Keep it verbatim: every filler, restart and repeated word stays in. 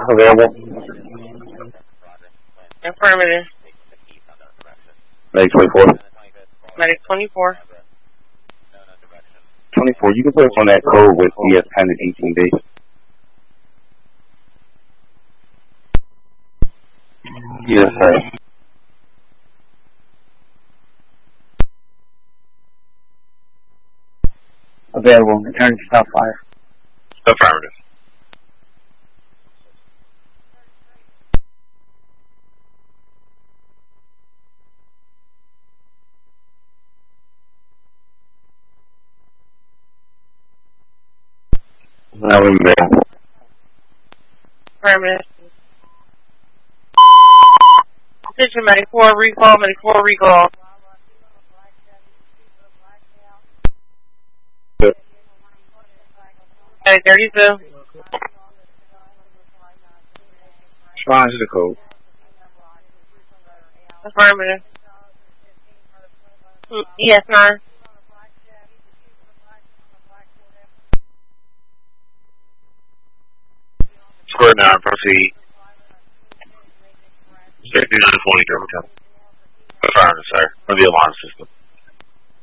Available. Affirmative. Medic twenty-four. Medic twenty-four. twenty-four, you can put us on that code with E S ten and eighteen days. Yes, sir. Available. Return to stop fire. Affirmative. Now we're available. Affirmative. Attention, Medic four, recall, Medic four, recall. Medic thirty-two. Respond to the code. Affirmative. E S nine. Square nine, proceed. fifty-nine twenty, German. Affirmative, sir. For the alarm system.